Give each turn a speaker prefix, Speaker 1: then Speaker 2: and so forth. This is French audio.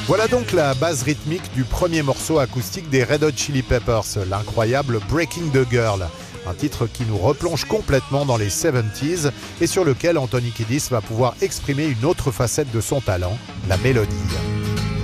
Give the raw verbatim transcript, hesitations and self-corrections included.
Speaker 1: Voilà donc la base rythmique du premier morceau acoustique des Red Hot Chili Peppers, l'incroyable Breaking the Girl. Un titre qui nous replonge complètement dans les soixante-dix et sur lequel Anthony Kiedis va pouvoir exprimer une autre facette de son talent, la mélodie.